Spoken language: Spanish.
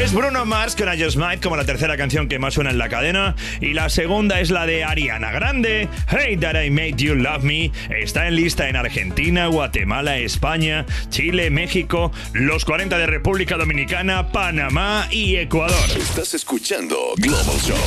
Es Bruno Mars con I Just Might como la tercera canción que más suena en la cadena. Y la segunda es la de Ariana Grande, Hey That I Made You Love Me. Está en lista en Argentina, Guatemala, España, Chile, México, los 40 de República Dominicana, Panamá y Ecuador. Estás escuchando Global Show.